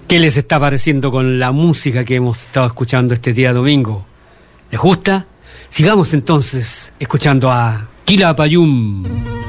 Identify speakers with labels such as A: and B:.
A: ¿Qué les está pareciendo con la música que hemos estado escuchando este día domingo? ¿Les gusta? Sigamos entonces escuchando a Quilapayún.